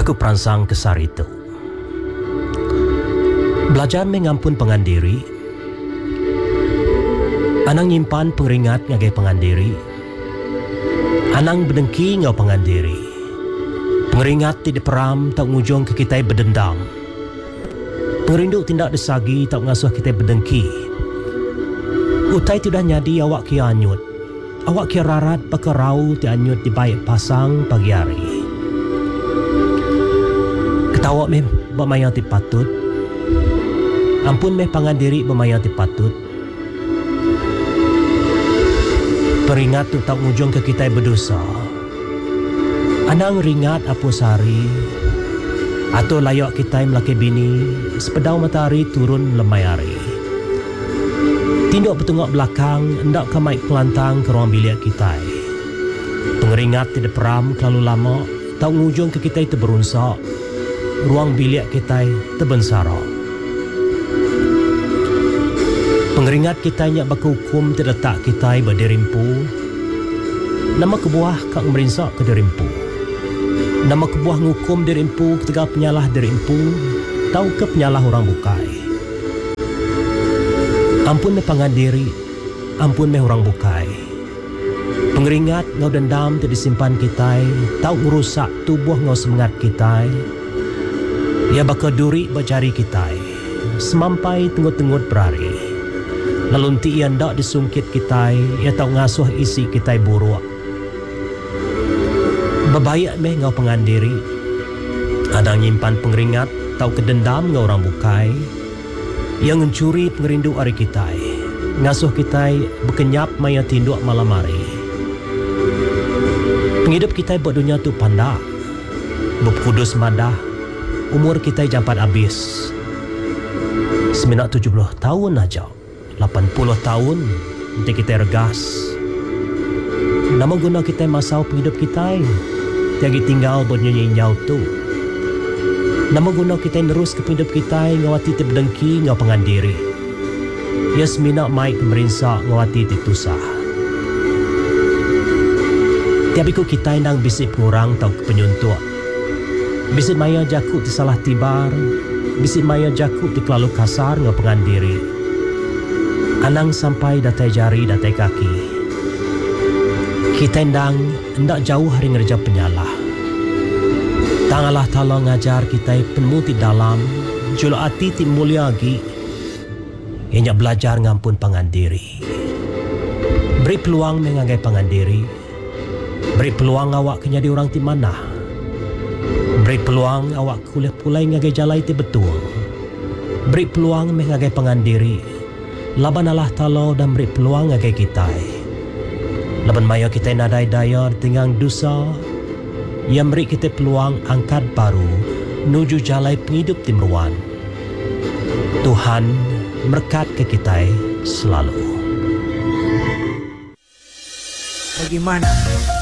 Aku perangsang kesar itu. Belajar mengampun pengandiri. Anang nyimpan pengeringat ngagai pengandiri. Anang berdengki ngau pengandiri. Pengeringat tidak peram tak ngujung ke kita berdendam. Pengerindu tindak desagi tak ngasuh kita berdengki. Utai tidak nyadi awak kia anyut. Awak kia rarat pakarau ti anyut di baik pasang pagi hari. Ketawa meh bermaya ti patut. Ampun meh pangandiri bermaya ti patut. Peringat tu tak ngujung ke kita berdosa. Anang ringat apa sari. Atau layak kita melaki bini sepedau matahari turun lemai hari. Tinduk bertengok belakang, hendak ke maik pelantang ke ruang bilik kita. Pengeringat tidak peram terlalu lama, tak ngujung ke kita itu berunsak. Ruang bilik kita terbensarak. Pengeringat kita nyak berhukum terletak kita berderimpu. Nama kebuah kak merinsak ke derimpu. Nama kebuah ngukum derimpu ketika penyalah derimpu, tahu ke penyalah orang bukai. Ampun meh pangandiri, ampun meh orang bukai. Pengeringat ngau dendam tidak disimpan kita, tahu merusak tubuh ngau semangat kita. Ia bakal duri bercari kita, semampai tenggut-tenggut berari. Lalu nanti ia ndak disungkit kita, ia tahu ngasuh isi kita buruk. Bebayak meh ngau pengandiri, ada nyimpan pengeringat, tahu kedendam ngau orang bukai. Yang mencuri pengerindu hari kita, ngasuh kita berkenyap maya tinduk malam hari. Penghidup kita buat dunia tu pandak, berkudus madah, umur kita jampat habis. 70 tahun aja, 80 tahun, nanti kita regas. Nama guna kita masau penghidup kita, tiagi tinggal buat nyanyi nyau tu. Nama guna kita nerus ke hidup kita ngawati terdengki ngau pengandiri. Yes minak maik merinsak ngawati titusah. Tiap ikut kita nang bisik pengurang tau ke penyuntuk. Bisik maya jakut di salah tibar. Bisik maya jakut di kelalu kasar ngau pengandiri. Anang sampai datai jari datai kaki. Kita ndang ndak jauh hari ngerja penyalah. Tang Allah Ta'ala ngajar kita penuh di dalam julu hati ti mulia lagi ianya belajar ngampun pangandiri. Beri peluang mengangai pangandiri. Beri peluang awak kenyadi orang ti mana. Beri peluang awak kuliah pulai ngagai jalai ti betul. Beri peluang mengangai pangandiri. Laban Allah Ta'ala dan beri peluang ngagai kita. Laban maya kita nadai daya tinggang dosa. Yang beri kita peluang angkat baru menuju jalai penghidup timruan. Tuhan berkat ke kita selalu. Bagaimana